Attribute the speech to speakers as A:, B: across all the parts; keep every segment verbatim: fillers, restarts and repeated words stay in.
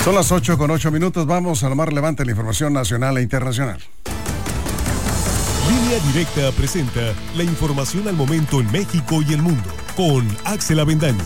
A: Son las ocho con ocho minutos. Vamos a lo más relevante de la información nacional e internacional.
B: Línea Directa presenta la información al momento en México y el mundo con Axel Avendaño.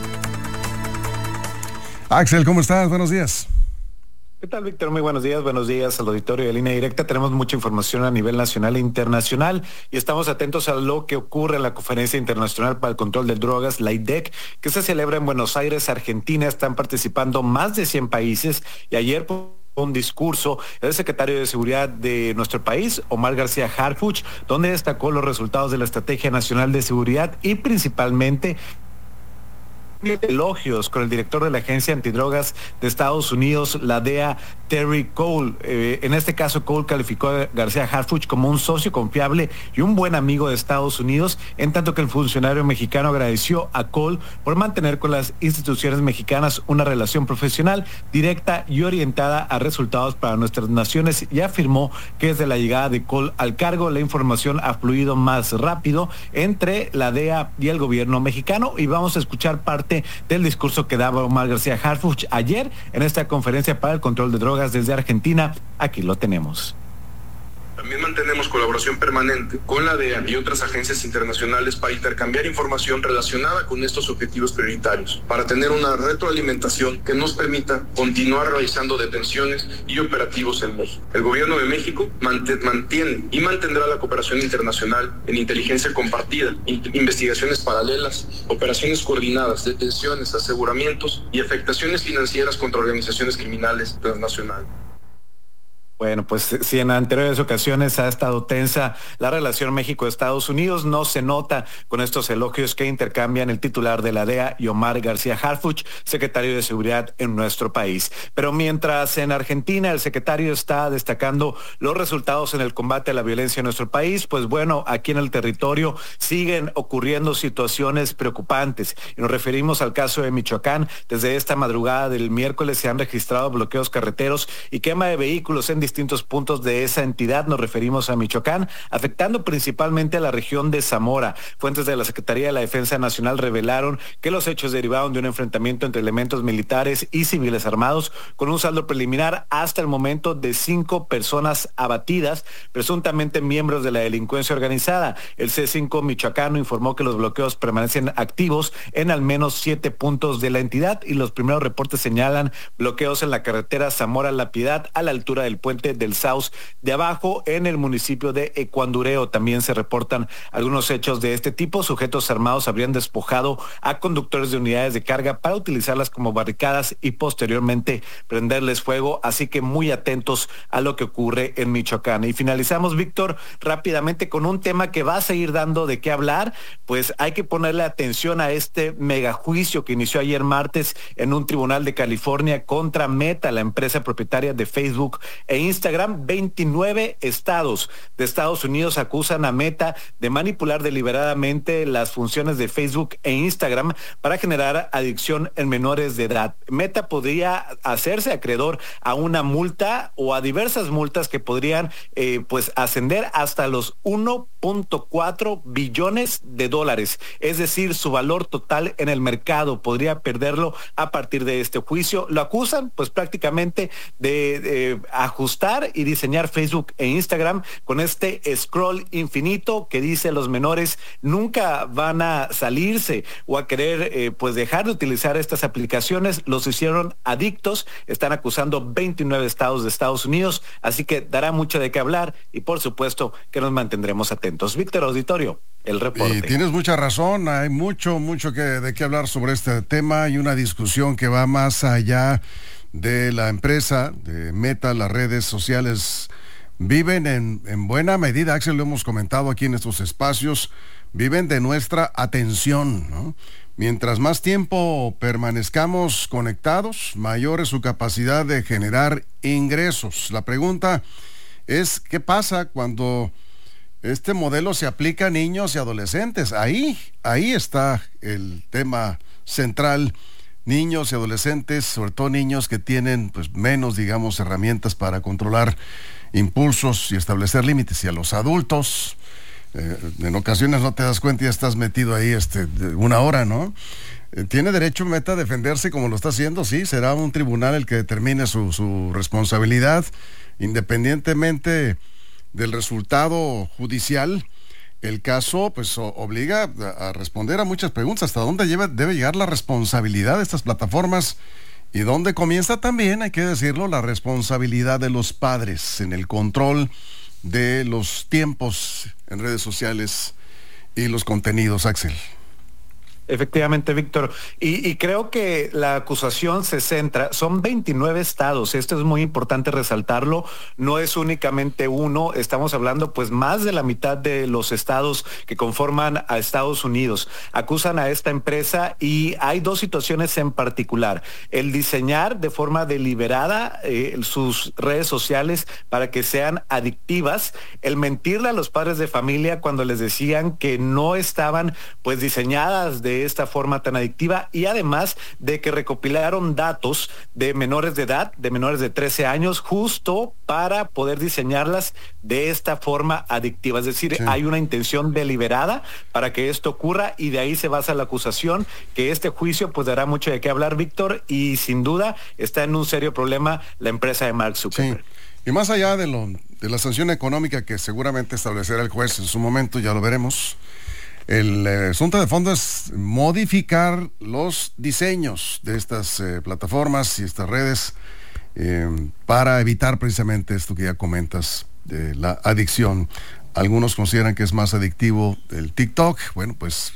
A: Axel, ¿cómo estás? Buenos días.
C: ¿Qué tal, Víctor? Muy buenos días. Buenos días al auditorio de Línea Directa. Tenemos mucha información a nivel nacional e internacional y estamos atentos a lo que ocurre en la Conferencia Internacional para el Control de Drogas, la I D E C, que se celebra en Buenos Aires, Argentina. Están participando más de cien países y ayer un discurso del secretario de Seguridad de nuestro país, Omar García Harfuch, donde destacó los resultados de la Estrategia Nacional de Seguridad y principalmente elogios con el director de la Agencia Antidrogas de Estados Unidos, la D E A, Terry Cole. Eh, en este caso, Cole calificó a García Harfuch como un socio confiable y un buen amigo de Estados Unidos, en tanto que el funcionario mexicano agradeció a Cole por mantener con las instituciones mexicanas una relación profesional, directa y orientada a resultados para nuestras naciones, y afirmó que desde la llegada de Cole al cargo, la información ha fluido más rápido entre la D E A y el gobierno mexicano. Y vamos a escuchar parte del discurso que daba Omar García Harfuch ayer en esta conferencia para el control de drogas desde Argentina. Aquí lo tenemos.
D: También mantenemos colaboración permanente con la D E A y otras agencias internacionales para intercambiar información relacionada con estos objetivos prioritarios, para tener una retroalimentación que nos permita continuar realizando detenciones y operativos en México. El gobierno de México mantiene y mantendrá la cooperación internacional en inteligencia compartida, investigaciones paralelas, operaciones coordinadas, detenciones, aseguramientos y afectaciones financieras contra organizaciones criminales transnacionales.
C: Bueno, pues si en anteriores ocasiones ha estado tensa la relación México-Estados Unidos, no se nota con estos elogios que intercambian el titular de la D E A y Omar García Harfuch, secretario de Seguridad en nuestro país. Pero mientras en Argentina el secretario está destacando los resultados en el combate a la violencia en nuestro país, pues bueno, aquí en el territorio siguen ocurriendo situaciones preocupantes. Y nos referimos al caso de Michoacán. Desde esta madrugada del miércoles se han registrado bloqueos carreteros y quema de vehículos en distintos puntos de esa entidad. Nos referimos a Michoacán, afectando principalmente a la región de Zamora. Fuentes de la Secretaría de la Defensa Nacional revelaron que los hechos derivaron de un enfrentamiento entre elementos militares y civiles armados, con un saldo preliminar hasta el momento de cinco personas abatidas, presuntamente miembros de la delincuencia organizada. El C cinco michoacano informó que los bloqueos permanecen activos en al menos siete puntos de la entidad y los primeros reportes señalan bloqueos en la carretera Zamora-La Piedad a la altura del puente del Saus de Abajo en el municipio de Ecuandureo. También se reportan algunos hechos de este tipo. Sujetos armados habrían despojado a conductores de unidades de carga para utilizarlas como barricadas y posteriormente prenderles fuego, así que muy atentos a lo que ocurre en Michoacán. Y finalizamos, Víctor, rápidamente con un tema que va a seguir dando de qué hablar. Pues hay que ponerle atención a este megajuicio que inició ayer martes en un tribunal de California contra Meta, la empresa propietaria de Facebook e Instagram. veintinueve estados de Estados Unidos acusan a Meta de manipular deliberadamente las funciones de Facebook e Instagram para generar adicción en menores de edad. Meta podría hacerse acreedor a una multa o a diversas multas que podrían eh, pues ascender hasta los uno punto cuatro billones de dólares. Es decir, su valor total en el mercado podría perderlo a partir de este juicio. Lo acusan pues prácticamente de, de ajustar y diseñar Facebook e Instagram con este scroll infinito que dice los menores nunca van a salirse o a querer eh, pues dejar de utilizar estas aplicaciones. Los hicieron adictos. Están acusando veintinueve estados de Estados Unidos, así que dará mucho de qué hablar y por supuesto que nos mantendremos atentos. Víctor, auditorio, el reporte.
A: Y tienes mucha razón, hay mucho, mucho que, de qué hablar sobre este tema y una discusión que va más allá de la empresa, de Meta. Las redes sociales viven en, en buena medida, Axel, lo hemos comentado aquí en estos espacios, viven de nuestra atención, ¿no? Mientras más tiempo permanezcamos conectados, mayor es su capacidad de generar ingresos. La pregunta es, ¿qué pasa cuando este modelo se aplica a niños y adolescentes? Ahí, ahí está el tema central. Niños y adolescentes, sobre todo niños que tienen pues menos, digamos, herramientas para controlar impulsos y establecer límites. Y a los adultos Eh, en ocasiones no te das cuenta y ya estás metido ahí este, una hora, ¿no? Eh, ¿Tiene derecho Meta a defenderse como lo está haciendo? Sí, será un tribunal el que determine su, su responsabilidad, independientemente del resultado judicial. El caso, pues, o, obliga a, a responder a muchas preguntas. ¿Hasta dónde lleva, debe llegar la responsabilidad de estas plataformas? Y dónde comienza también, hay que decirlo, la responsabilidad de los padres en el control de los tiempos en redes sociales y los contenidos, Axel.
C: Efectivamente, Víctor. Y, y creo que la acusación se centra, son veintinueve estados, esto es muy importante resaltarlo, no es únicamente uno, estamos hablando pues más de la mitad de los estados que conforman a Estados Unidos. Acusan a esta empresa y hay dos situaciones en particular. El diseñar de forma deliberada eh, sus redes sociales para que sean adictivas, el mentirle a los padres de familia cuando les decían que no estaban pues diseñadas de esta forma tan adictiva, y además de que recopilaron datos de menores de edad, de menores de trece años, justo para poder diseñarlas de esta forma adictiva. Es decir, sí, hay una intención deliberada para que esto ocurra, y de ahí se basa la acusación, que este juicio pues dará mucho de qué hablar, Víctor, y sin duda está en un serio problema la empresa de Mark Zuckerberg. Sí.
A: Y más allá de, lo, de la sanción económica que seguramente establecerá el juez en su momento, ya lo veremos, el eh, asunto de fondo es modificar los diseños de estas eh, plataformas y estas redes eh, para evitar precisamente esto que ya comentas, de la adicción. Algunos consideran que es más adictivo el TikTok. Bueno, pues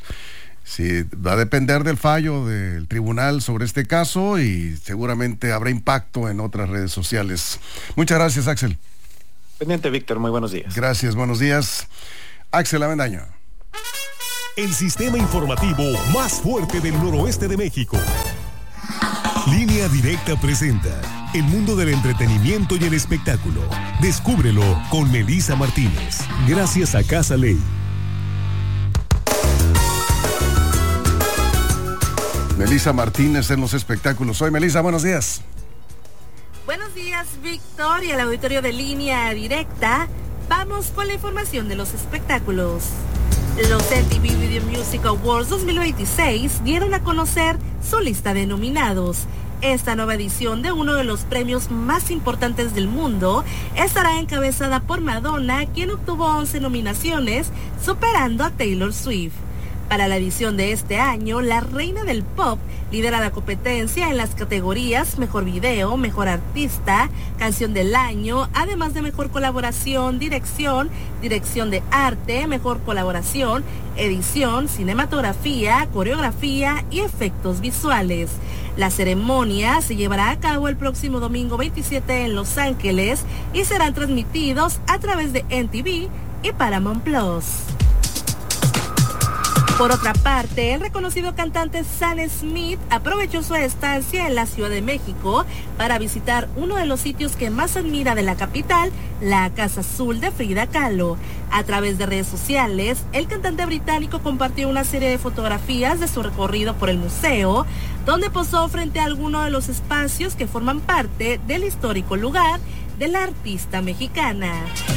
A: sí, va a depender del fallo del tribunal sobre este caso y seguramente habrá impacto en otras redes sociales. Muchas gracias, Axel.
C: Pendiente, Víctor, muy buenos días.
A: Gracias, buenos días. Axel Avendaño.
B: El sistema informativo más fuerte del noroeste de México. Línea Directa presenta el mundo del entretenimiento y el espectáculo. Descúbrelo con Melissa Martínez. Gracias a Casa Ley.
A: Melissa Martínez en los espectáculos. Soy Melissa, buenos días.
E: Buenos días, Víctor, y el auditorio de Línea Directa. Vamos con la información de los espectáculos. Los M T V Video Music Awards dos mil veintiséis dieron a conocer su lista de nominados. Esta nueva edición de uno de los premios más importantes del mundo estará encabezada por Madonna, quien obtuvo once nominaciones, superando a Taylor Swift. Para la edición de este año, la reina del pop lidera la competencia en las categorías Mejor Video, Mejor Artista, Canción del Año, además de Mejor Colaboración, Dirección, Dirección de Arte, Mejor Colaboración, Edición, Cinematografía, Coreografía y Efectos Visuales. La ceremonia se llevará a cabo el próximo domingo veintisiete en Los Ángeles y serán transmitidos a través de M T V y Paramount Plus. Por otra parte, el reconocido cantante Sam Smith aprovechó su estancia en la Ciudad de México para visitar uno de los sitios que más admira de la capital, la Casa Azul de Frida Kahlo. A través de redes sociales, el cantante británico compartió una serie de fotografías de su recorrido por el museo, donde posó frente a algunos de los espacios que forman parte del histórico lugar de la artista mexicana.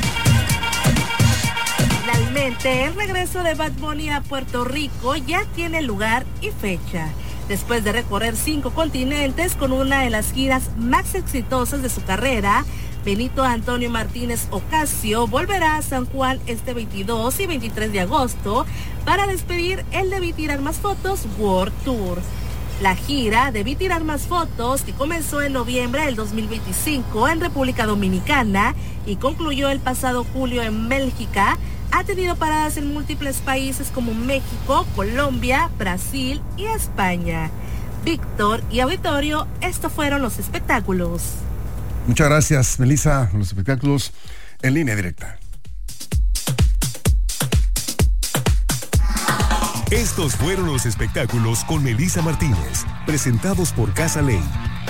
E: Finalmente, el regreso de Bad Bunny a Puerto Rico ya tiene lugar y fecha. Después de recorrer cinco continentes con una de las giras más exitosas de su carrera, Benito Antonio Martínez Ocasio volverá a San Juan este veintidós y veintitrés de agosto para despedir el Debí Tirar Más Fotos World Tour. La gira Debí Tirar Más Fotos, que comenzó en noviembre del dos mil veinticinco en República Dominicana y concluyó el pasado julio en Bélgica, ha tenido paradas en múltiples países como México, Colombia, Brasil y España. Víctor y auditorio, estos fueron los espectáculos.
A: Muchas gracias, Melissa. Los espectáculos en Línea Directa.
B: Estos fueron los espectáculos con Melissa Martínez, presentados por Casa Ley.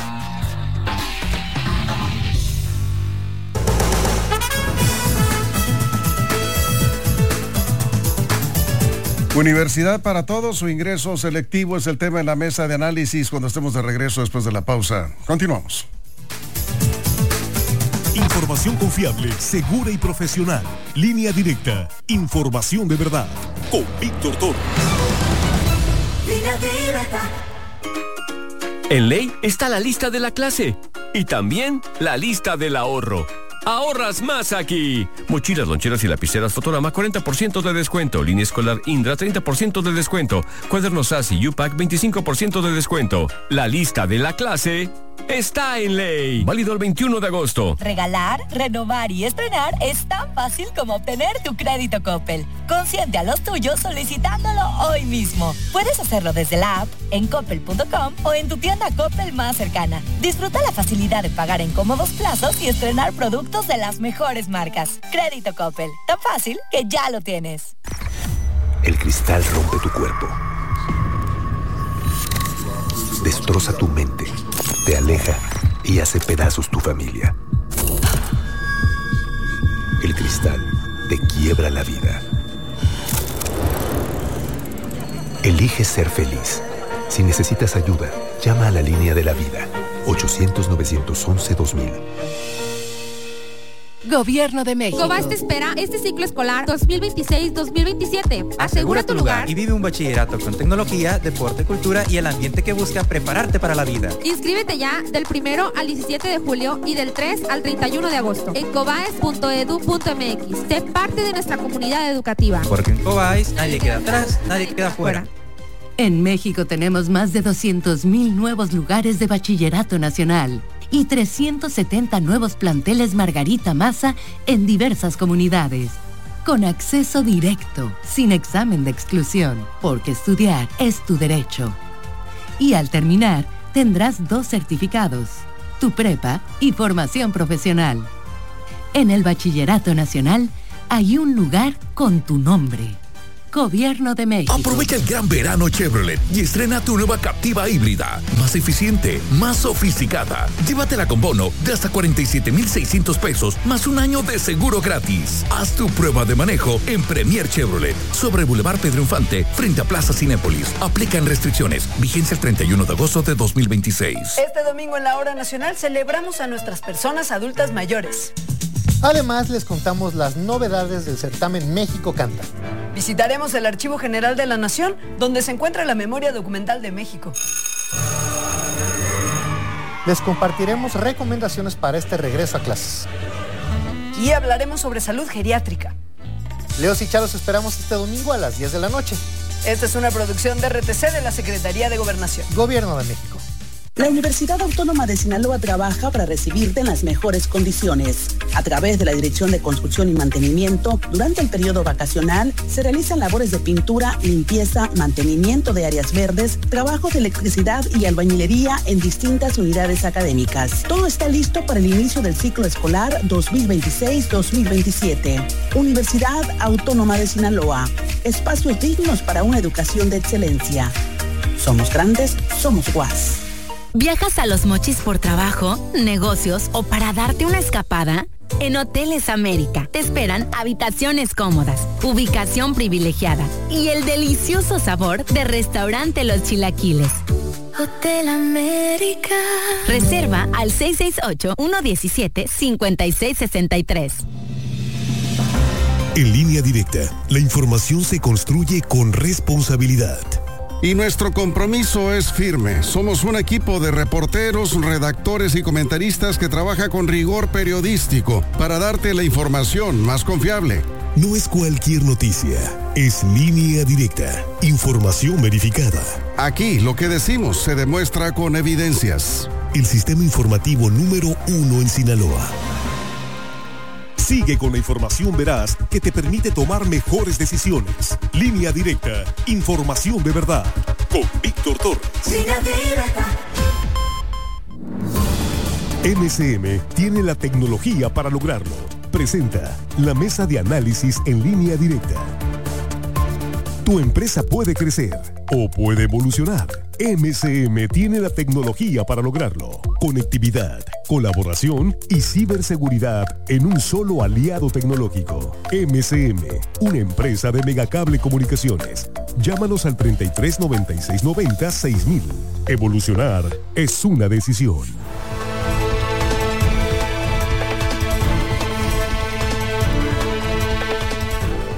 A: Universidad para todos, su ingreso selectivo es el tema en la mesa de análisis cuando estemos de regreso después de la pausa. Continuamos.
B: Información confiable, segura y profesional. Línea Directa. Información de verdad. Con Víctor Toro.
F: Línea Directa.
G: En Ley está la lista de la clase y también la lista del ahorro. ¡Ahorras más aquí! Mochilas, loncheras y lapiceras Fotorama, cuarenta por ciento de descuento. Línea escolar Indra, treinta por ciento de descuento. Cuadernos A S I y U P A C, veinticinco por ciento de descuento. La lista de la clase está en Ley. Válido el veintiuno de agosto.
H: Regalar, renovar y estrenar es tan fácil como obtener tu crédito Coppel. Consiente a los tuyos solicitándolo hoy mismo. Puedes hacerlo desde la app, en coppel punto com o en tu tienda Coppel más cercana. Disfruta la facilidad de pagar en cómodos plazos y estrenar productos de las mejores marcas. Crédito Coppel, tan fácil que ya lo tienes.
I: El cristal rompe tu cuerpo. Destroza tu mente, te aleja y hace pedazos tu familia. El cristal te quiebra la vida. Elige ser feliz. Si necesitas ayuda, llama a la línea de la vida. ochocientos, novecientos once, dos mil.
J: Gobierno de México.
K: Cobas te espera este ciclo escolar dos mil veintiséis dos mil veintisiete. Asegura tu lugar
L: y vive un bachillerato con tecnología, deporte, cultura y el ambiente que busca prepararte para la vida.
K: Inscríbete ya del primero al diecisiete de julio y del tres al treinta y uno de agosto en cobaes punto edu punto m x. Sé parte de nuestra comunidad educativa.
L: Porque en Cobaes nadie queda atrás, nadie queda fuera.
J: En México tenemos más de doscientos mil nuevos lugares de bachillerato nacional y trescientos setenta nuevos planteles Margarita Maza en diversas comunidades. Con acceso directo, sin examen de exclusión, porque estudiar es tu derecho. Y al terminar, tendrás dos certificados, tu prepa y formación profesional. En el Bachillerato Nacional hay un lugar con tu nombre. Gobierno de México.
M: Aprovecha el gran verano Chevrolet y estrena tu nueva Captiva híbrida. Más eficiente, más sofisticada. Llévatela con bono de hasta cuarenta y siete mil seiscientos pesos más un año de seguro gratis. Haz tu prueba de manejo en Premier Chevrolet. Sobre Boulevard Pedro Infante, frente a Plaza Cinépolis. Aplican restricciones. Vigencia el treinta y uno de agosto de dos mil veintiséis.
N: Este domingo en la Hora Nacional celebramos a nuestras personas adultas mayores.
O: Además, les contamos las novedades del certamen México Canta.
N: Visitaremos el Archivo General de la Nación, donde se encuentra la memoria documental de México.
O: Les compartiremos recomendaciones para este regreso a clases.
N: Y hablaremos sobre salud geriátrica.
O: Leos y Charos esperamos este domingo a las diez de la noche.
N: Esta es una producción de R T C de la Secretaría de Gobernación.
O: Gobierno de México.
P: La Universidad Autónoma de Sinaloa trabaja para recibirte en las mejores condiciones. A través de la Dirección de Construcción y Mantenimiento, durante el periodo vacacional, se realizan labores de pintura, limpieza, mantenimiento de áreas verdes, trabajos de electricidad y albañilería en distintas unidades académicas. Todo está listo para el inicio del ciclo escolar dos mil veintiséis dos mil veintisiete. Universidad Autónoma de Sinaloa. Espacios dignos para una educación de excelencia. Somos grandes, somos U A S.
Q: ¿Viajas a Los Mochis por trabajo, negocios o para darte una escapada? En Hoteles América te esperan habitaciones cómodas, ubicación privilegiada y el delicioso sabor de Restaurante Los Chilaquiles.
F: Hotel América.
Q: Reserva al seis seis ocho, uno uno siete, cinco seis seis tres.
B: En Línea Directa, la información se construye con responsabilidad.
A: Y nuestro compromiso es firme. Somos un equipo de reporteros, redactores y comentaristas que trabaja con rigor periodístico para darte la información más confiable.
B: No es cualquier noticia, es Línea Directa, información verificada.
A: Aquí lo que decimos se demuestra con evidencias.
B: El sistema informativo número uno en Sinaloa. Sigue con la información veraz que te permite tomar mejores decisiones. Línea Directa, información de verdad. Con Víctor Torres.
F: Línea Directa.
B: M S M tiene la tecnología para lograrlo. Presenta la mesa de análisis en Línea Directa. Tu empresa puede crecer o puede evolucionar. M S M tiene la tecnología para lograrlo. Conectividad, colaboración y ciberseguridad en un solo aliado tecnológico. M S M, una empresa de Megacable Comunicaciones. Llámanos al treinta y tres noventa y seis noventa seis mil. Evolucionar es una decisión.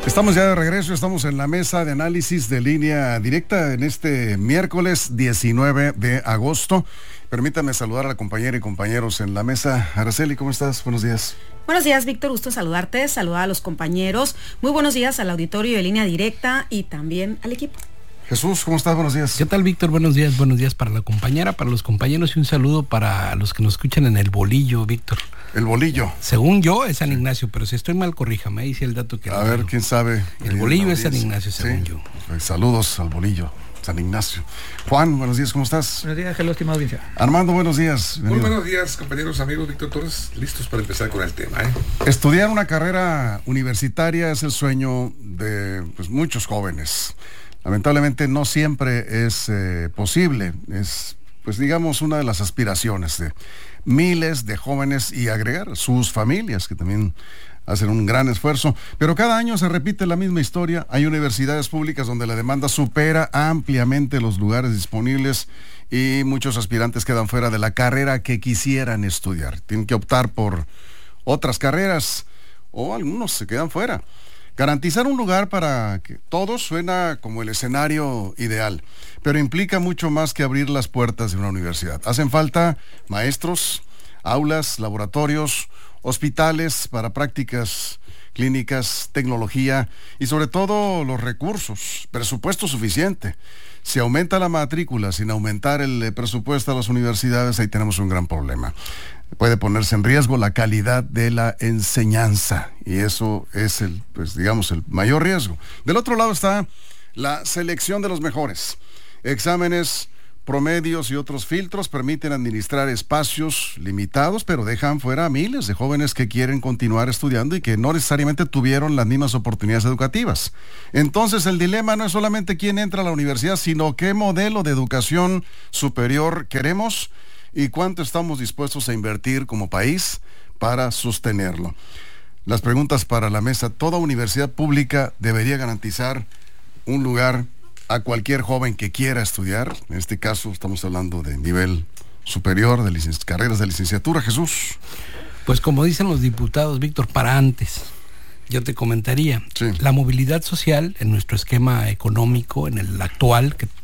A: Estamos ya de regreso, estamos en la mesa de análisis de Línea Directa en este miércoles diecinueve de agosto. Permítame saludar a la compañera y compañeros en la mesa. Araceli, ¿cómo estás? Buenos días.
R: Buenos días, Víctor, gusto saludarte, saludar a los compañeros. Muy buenos días al auditorio de Línea Directa y también al equipo.
A: Jesús, ¿cómo estás? Buenos días.
S: ¿Qué tal, Víctor? Buenos días, buenos días para la compañera, para los compañeros y un saludo para los que nos escuchan en el Bolillo, Víctor.
A: El Bolillo.
S: Según yo es San Ignacio, pero si estoy mal, corríjame, ahí sí el dato que...
A: A ver, tengo. ¿Quién sabe?
S: El Bolillo es San Ignacio, según sí. yo.
A: Pues saludos al Bolillo, San Ignacio. Juan, buenos días, ¿cómo estás?
T: Buenos días, hello, estimado audiencia.
A: Armando, buenos días.
U: Muy buenos días, compañeros, amigos. Víctor Torres, listos para empezar con el tema, ¿eh?
A: Estudiar una carrera universitaria es el sueño de pues, muchos jóvenes. Lamentablemente no siempre es eh, posible, es pues digamos una de las aspiraciones de miles de jóvenes y agregar sus familias que también hacen un gran esfuerzo, pero cada año se repite la misma historia. Hay universidades públicas donde la demanda supera ampliamente los lugares disponibles y muchos aspirantes quedan fuera de la carrera que quisieran estudiar, tienen que optar por otras carreras o algunos se quedan fuera. Garantizar un lugar para que todos suena como el escenario ideal, pero implica mucho más que abrir las puertas de una universidad. Hacen falta maestros, aulas, laboratorios, hospitales para prácticas clínicas, tecnología y sobre todo los recursos, presupuesto suficiente. Si aumenta la matrícula sin aumentar el presupuesto a las universidades, ahí tenemos un gran problema. Puede ponerse en riesgo la calidad de la enseñanza y eso es el, pues digamos, el mayor riesgo. Del otro lado está la selección de los mejores. Exámenes, promedios y otros filtros permiten administrar espacios limitados, pero dejan fuera a miles de jóvenes que quieren continuar estudiando y que no necesariamente tuvieron las mismas oportunidades educativas. Entonces el dilema no es solamente quién entra a la universidad, sino qué modelo de educación superior queremos y cuánto estamos dispuestos a invertir como país para sostenerlo. Las preguntas para la mesa: ¿toda universidad pública debería garantizar un lugar a cualquier joven que quiera estudiar? En este caso estamos hablando de nivel superior, de licen- carreras de licenciatura. Jesús.
S: Pues como dicen los diputados, Víctor, para antes, yo te comentaría, sí. La movilidad social en nuestro esquema económico, en el actual, que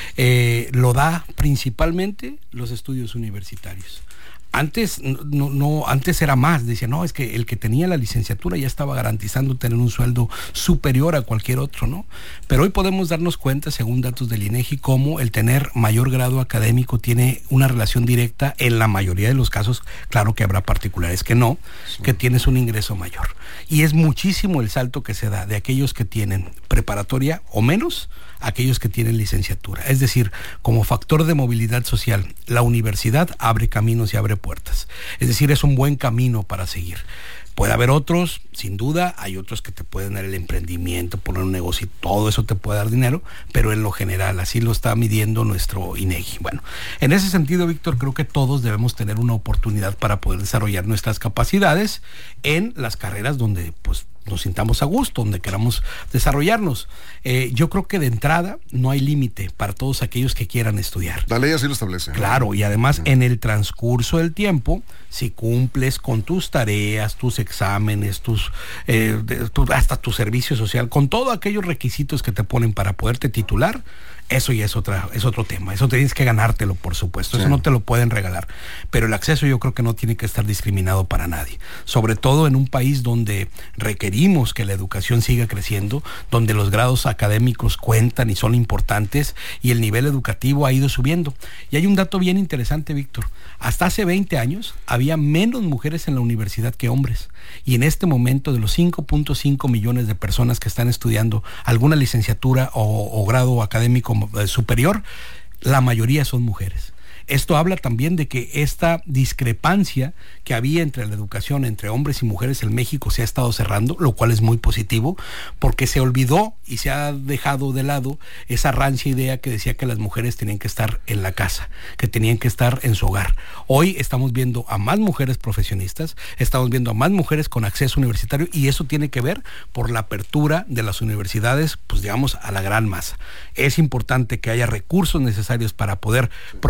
S: eh, lo da principalmente los estudios universitarios. Antes no, no, antes era más, decía, no, es que el que tenía la licenciatura ya estaba garantizando tener un sueldo superior a cualquier otro, ¿no? Pero hoy podemos darnos cuenta, según datos del INEGI, cómo el tener mayor grado académico tiene una relación directa, en la mayoría de los casos, claro que habrá particulares que no, sí. que tienes un ingreso mayor. Y es muchísimo el salto que se da de aquellos que tienen preparatoria o menos, a aquellos que tienen licenciatura. Es decir, como factor de movilidad social, la universidad abre caminos y abre puertas. Es decir, es un buen camino para seguir. Puede haber otros, sin duda, hay otros que te pueden dar el emprendimiento, poner un negocio y todo eso te puede dar dinero, pero en lo general, así lo está midiendo nuestro INEGI. Bueno, en ese sentido, Víctor, creo que todos debemos tener una oportunidad para poder desarrollar nuestras capacidades en las carreras donde, pues, nos sintamos a gusto, donde queramos desarrollarnos. Eh, yo creo que de entrada no hay límite para todos aquellos que quieran estudiar.
A: La ley así lo establece.
S: Claro, y además sí. en el transcurso del tiempo, si cumples con tus tareas, tus exámenes, tus eh, de, tu, hasta tu servicio social, con todos aquellos requisitos que te ponen para poderte titular, eso ya es otra, es otro tema. Eso tienes que ganártelo, por supuesto. Sí. Eso no te lo pueden regalar. Pero el acceso yo creo que no tiene que estar discriminado para nadie. Sobre todo en un país donde requerimos que la educación siga creciendo, donde los grados académicos cuentan y son importantes y el nivel educativo ha ido subiendo. Y hay un dato bien interesante, Víctor. Hasta hace veinte años había menos mujeres en la universidad que hombres. Y en este momento, de los cinco punto cinco millones de personas que están estudiando alguna licenciatura o, o grado académico superior, la mayoría son mujeres. Esto habla también de que esta discrepancia que había entre la educación entre hombres y mujeres en México se ha estado cerrando, lo cual es muy positivo, porque se olvidó y se ha dejado de lado esa rancia idea que decía que las mujeres tenían que estar en la casa, que tenían que estar en su hogar. Hoy estamos viendo a más mujeres profesionistas, estamos viendo a más mujeres con acceso universitario, y eso tiene que ver por la apertura de las universidades, pues digamos, a la gran masa. Es importante que haya recursos necesarios para poder proveerle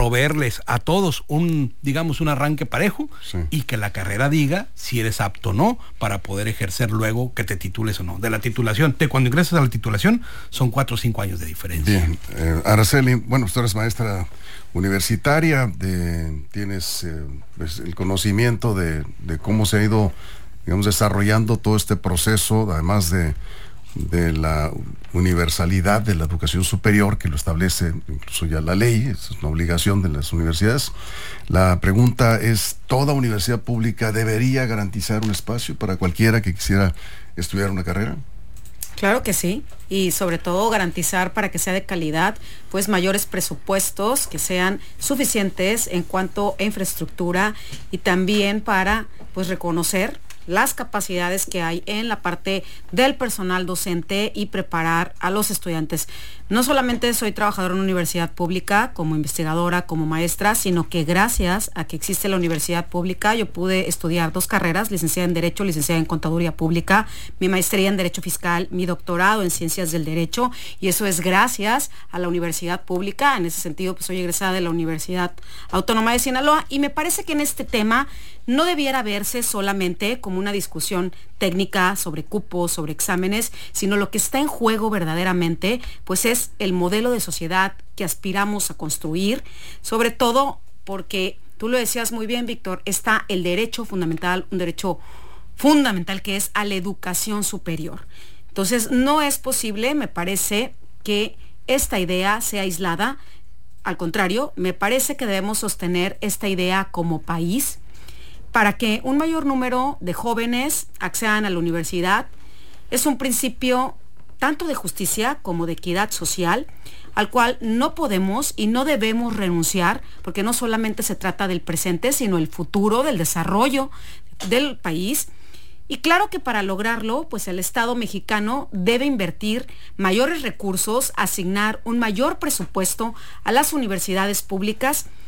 S: darles a todos un, digamos, un arranque parejo, sí, y que la carrera diga si eres apto o no para poder ejercer luego que te titules o no. De la titulación, de cuando ingresas a la titulación, son cuatro o cinco años de diferencia.
A: Bien, eh, Araceli, bueno, tú eres maestra universitaria, de, tienes eh, pues, el conocimiento de, de cómo se ha ido, digamos, desarrollando todo este proceso, además de de la universalidad de la educación superior, que lo establece incluso ya la ley, es una obligación de las universidades. La pregunta es, ¿toda universidad pública debería garantizar un espacio para cualquiera que quisiera estudiar una carrera?
R: Claro que sí, y sobre todo garantizar, para que sea de calidad, pues mayores presupuestos que sean suficientes en cuanto a infraestructura, y también para pues reconocer las capacidades que hay en la parte del personal docente y preparar a los estudiantes. No solamente soy trabajadora en una universidad pública, como investigadora, como maestra, sino que gracias a que existe la universidad pública, yo pude estudiar dos carreras, licenciada en Derecho, licenciada en Contaduría Pública, mi maestría en Derecho Fiscal, mi doctorado en Ciencias del Derecho, y eso es gracias a la universidad pública. En ese sentido, pues soy egresada de la Universidad Autónoma de Sinaloa, y me parece que en este tema no debiera verse solamente como una discusión técnica sobre cupos, sobre exámenes, sino lo que está en juego verdaderamente, pues es el modelo de sociedad que aspiramos a construir, sobre todo porque, tú lo decías muy bien, Víctor, está el derecho fundamental, un derecho fundamental que es a la educación superior. Entonces, no es posible, me parece, que esta idea sea aislada. Al contrario, me parece que debemos sostener esta idea como país, para que un mayor número de jóvenes accedan a la universidad. Es un principio tanto de justicia como de equidad social, al cual no podemos y no debemos renunciar, porque no solamente se trata del presente, sino el futuro, del desarrollo del país. Y claro que para lograrlo, pues el Estado mexicano debe invertir mayores recursos, asignar un mayor presupuesto a las universidades públicas,